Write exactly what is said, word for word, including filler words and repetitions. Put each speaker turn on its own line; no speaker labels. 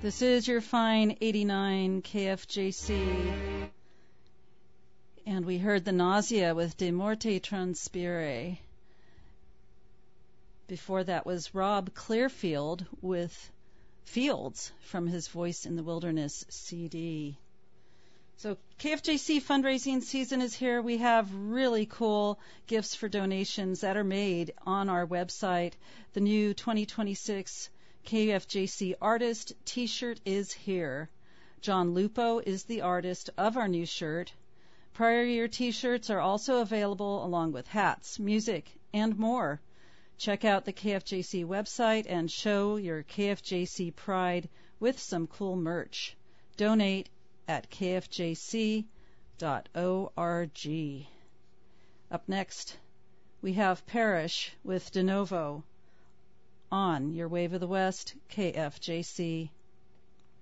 This is your fine eighty-nine K F J C. And we heard the Nausea with De Morte Transpire. Before that was Rob Clearfield with Fields from his Voice in the Wilderness C D. So K F J C fundraising season is here. We have really cool gifts for donations that are made on our website. The new twenty twenty-six K F J C Artist T-shirt is here. John Lupo is the artist of our new shirt. Prior year T-shirts are also available along with hats, music, and more. Check out the K F J C website and show your K F J C pride with some cool merch. Donate at k f j c dot org. Up next, we have Parrish with De Novo on your Wave of the West, K F J C.